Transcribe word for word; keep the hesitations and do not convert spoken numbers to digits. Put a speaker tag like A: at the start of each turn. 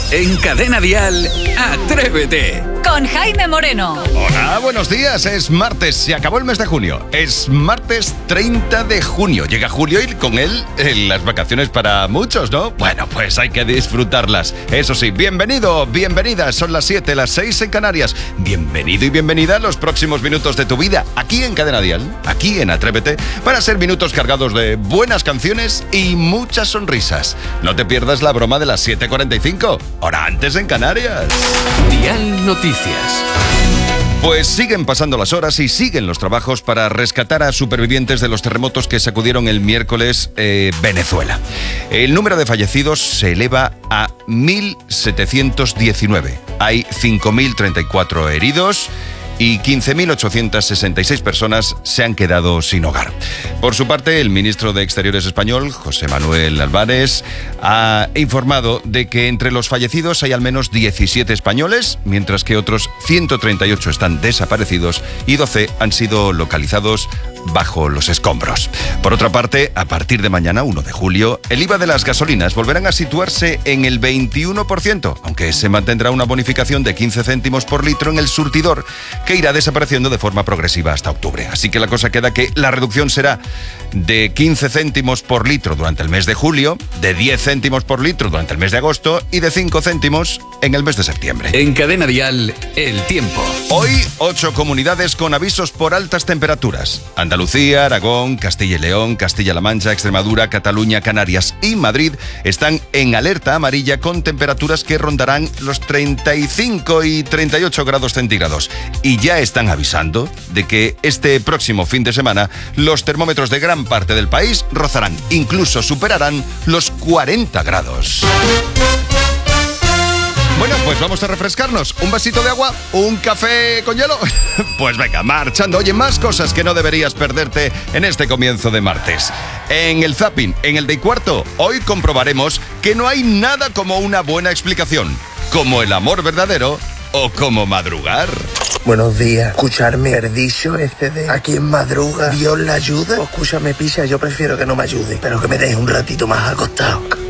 A: En Cadena Dial, Atrévete.
B: Con Jaime Moreno.
C: Hola, buenos días. Es martes, se acabó el mes de junio. Es martes treinta de junio. Llega julio y con él eh, las vacaciones para muchos, ¿no? Bueno, pues hay que disfrutarlas. Eso sí, bienvenido, bienvenida. Son las siete, las seis en Canarias. Bienvenido y bienvenida a los próximos minutos de tu vida. Aquí en Cadena Dial, aquí en Atrévete, para ser minutos cargados de buenas canciones y muchas sonrisas. No te pierdas la broma de las siete cuarenta y cinco, hora antes en Canarias.
A: Dial Noticias.
C: Pues siguen pasando las horas y siguen los trabajos para rescatar a supervivientes de los terremotos que sacudieron el miércoles eh, Venezuela. El número de fallecidos se eleva a mil setecientos diecinueve. Hay cinco mil treinta y cuatro heridos y quince mil ochocientas sesenta y seis personas se han quedado sin hogar. Por su parte, el ministro de Exteriores español, José Manuel Álvarez, ha informado de que entre los fallecidos hay al menos diecisiete españoles, mientras que otros ciento treinta y ocho están desaparecidos y doce han sido localizados bajo los escombros. Por otra parte, a partir de mañana, uno de julio, el I V A de las gasolinas volverán a situarse en el veintiuno por ciento, aunque se mantendrá una bonificación de quince céntimos por litro en el surtidor, que irá desapareciendo de forma progresiva hasta octubre. Así que la cosa queda que la reducción será de quince céntimos por litro durante el mes de julio, de diez céntimos por litro durante el mes de agosto y de cinco céntimos en el mes de septiembre.
A: En Cadena Dial, el tiempo.
C: Hoy, ocho comunidades con avisos por altas temperaturas. Andalucía, Aragón, Castilla y León, Castilla-La Mancha, Extremadura, Cataluña, Canarias y Madrid están en alerta amarilla con temperaturas que rondarán los treinta y cinco y treinta y ocho grados centígrados. Y ya están avisando de que este próximo fin de semana los termómetros de gran parte del país rozarán, incluso superarán los cuarenta grados. Bueno, pues vamos a refrescarnos. ¿Un vasito de agua? ¿Un café con hielo? Pues venga, marchando. Oye, más cosas que no deberías perderte en este comienzo de martes. En el Zapping, en el de y cuarto, hoy comprobaremos que no hay nada como una buena explicación, como el amor verdadero o como madrugar.
D: Buenos días. Escucharme el dicho este de a quien madruga Dios la ayuda. O escúchame, picha, yo prefiero que no me ayude, pero que me deje un ratito más acostado.